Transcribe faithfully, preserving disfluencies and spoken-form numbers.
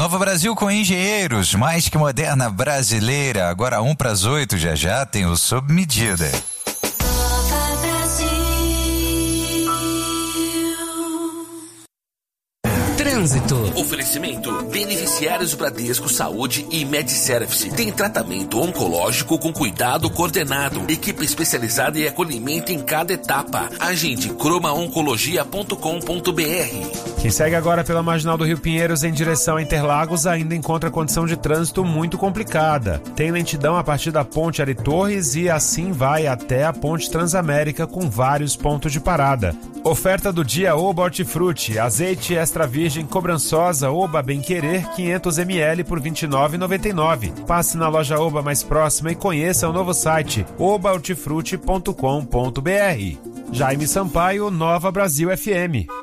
Nova Brasil com engenheiros, mais que moderna brasileira. Agora um para as oito, já já tem o Sob Medida. Trânsito. Oferecimento. Beneficiários Bradesco Saúde e MedService. Tem tratamento oncológico com cuidado coordenado. Equipe especializada em acolhimento em cada etapa. Agende croma oncologia ponto com ponto b r. Quem segue agora pela Marginal do Rio Pinheiros em direção a Interlagos ainda encontra condição de trânsito muito complicada. Tem lentidão a partir da Ponte Ari Torres e assim vai até a Ponte Transamérica com vários pontos de parada. Oferta do dia Oba Hortifruti, azeite extra virgem cobrançosa Oba Bem Querer quinhentos mililitros por vinte e nove reais e noventa e nove centavos. Passe na loja Oba mais próxima e conheça o novo site oba hortifruti ponto com ponto b r. Jaime Sampaio, Nova Brasil F M.